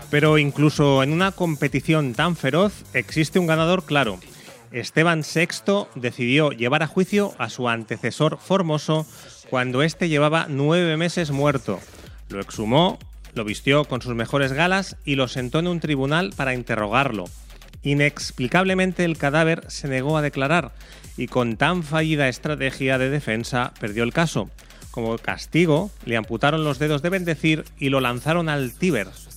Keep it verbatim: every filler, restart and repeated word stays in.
Pero incluso en una competición tan feroz existe un ganador claro. Esteban sexto decidió llevar a juicio a su antecesor Formoso cuando éste llevaba nueve meses muerto. Lo exhumó, lo vistió con sus mejores galas y lo sentó en un tribunal para interrogarlo. Inexplicablemente el cadáver se negó a declarar y con tan fallida estrategia de defensa perdió el caso. Como castigo, le amputaron los dedos de bendecir y lo lanzaron al Tíber,